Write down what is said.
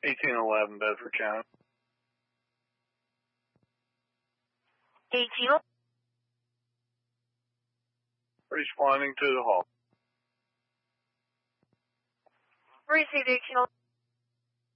1811 Bedford County. 18. Responding to the call. Received 18.